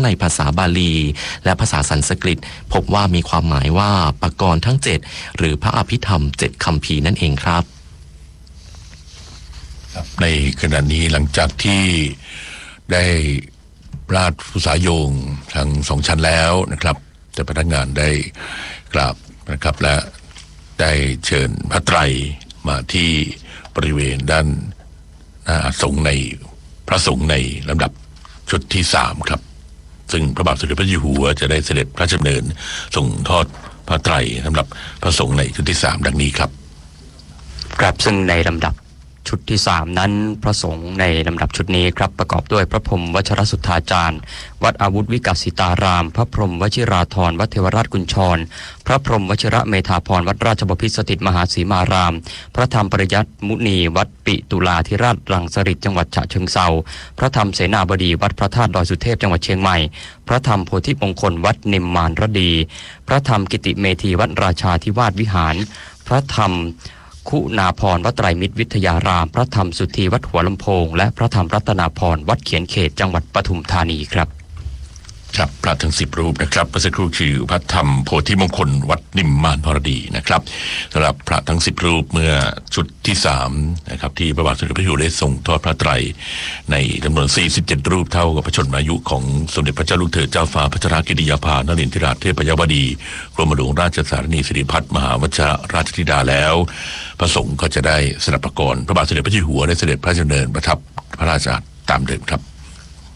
ในภาษาบาลีและภาษาสันสกฤตพบว่ามีความหมายว่าปกรณ์ทั้ง7หรือพระอภิธรรม7คัมภีร์นั่นเองครับในขณะนี้หลังจากที่ได้ราชผู้สายโยงทั้ง2ชั้นแล้วนะครับแต่พนักงานได้กราบนะครับและได้เชิญพระไตรมาที่บริเวณด้านหน้าสงฆ์ในพระสงฆ์ในลำดับชุดที่3ครับซึ่งพระบาทสมเด็จพระเจ้าอยู่หัวจะได้เสด็จพระราชดำเนินส่งทอดพระไตรสำหรับพระสงฆ์ในชุดที่3ดังนี้ครับครับซึ่งในลำดับชุดที่3นั้นพระสงฆ์ในลำดับชุดนี้ครับประกอบด้วยพระพรหมวชิรสุทธาจารย์วัดอาวุธวิกัสสิตารามพระพรหมวชิราธรวัดเทวราชกุญชรพระพรหมวชิระเมธาพรวัดราชบพิตรสถิตมหาสีมารามพระธรรมปริยัติมุนีวัดปิตุลาธิราชรังสฤษจังหวัดฉะเชิงเทราพระธรรมเสนาบดีวัดพระธาตุดอยสุเทพจังหวัดเชียงใหม่พระธรรมโพธิมงคลวัดนิมมานรดีพระธรรมกิติเมธีวัดราชาธิวาสวิหารพระธรรมคุณาพรวัดไตรมิตรวิทยารามพระธรรมสุธีวัดหัวลำโพงและพระธรรมรัตนาพรวัดเขียนเขตจังหวัดปทุมธานีครับครับพระทั้ง10รูปนะครับพระสักครู่คือพระธรรมโพธิมงคลวัดนิมมานพรดีนะครับสำหรับพระทั้ง10รูปเมื่อชุดที่3นะครับที่พระบาทสมเด็จพระเจ้าอยู่หัวได้ส่งทอดพระไตรในจำนวน47รูปเท่ากับพระชนมายุของสมเด็จพระเจ้าลูกเธอเจ้าฟ้าพัชรกิติยาภานรินทราเทพยวดีกรมหลวงราชสารนีสิริพัฒน์มหาวชิรราชธิดาแล้วพระสงฆ์ก็จะได้สนับประกรณ์พระบาทสมเด็จพระเจ้าอยู่หัวได้เสด็จพระราชดำเนินประทับพระราชอาณาตามเดิมครับ